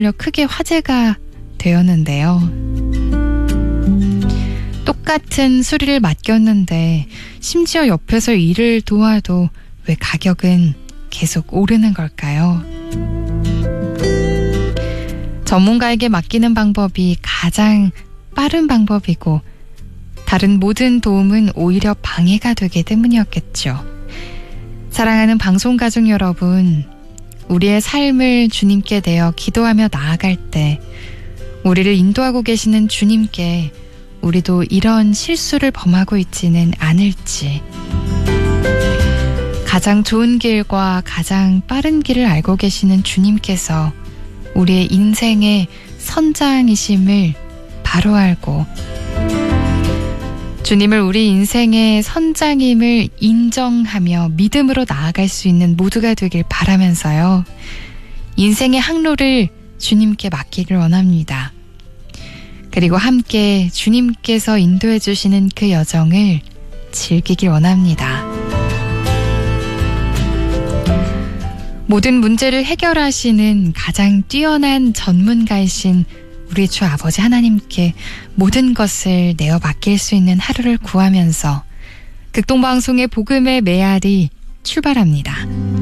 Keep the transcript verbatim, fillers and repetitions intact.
크게 화제가 되었는데요. 똑같은 수리를 맡겼는데 심지어 옆에서 일을 도와도 왜 가격은 계속 오르는 걸까요? 전문가에게 맡기는 방법이 가장 빠른 방법이고 다른 모든 도움은 오히려 방해가 되기 때문이었겠죠. 사랑하는 방송가족 여러분, 우리의 삶을 주님께 내어 기도하며 나아갈 때 우리를 인도하고 계시는 주님께 우리도 이런 실수를 범하고 있지는 않을지, 가장 좋은 길과 가장 빠른 길을 알고 계시는 주님께서 우리의 인생의 선장이심을 바로 알고 주님을 우리 인생의 선장임을 인정하며 믿음으로 나아갈 수 있는 모두가 되길 바라면서요. 인생의 항로를 주님께 맡기길 원합니다. 그리고 함께 주님께서 인도해 주시는 그 여정을 즐기길 원합니다. 모든 문제를 해결하시는 가장 뛰어난 전문가이신 우리 주 아버지 하나님께 모든 것을 내어 맡길 수 있는 하루를 구하면서 극동방송의 복음의 메아리 출발합니다.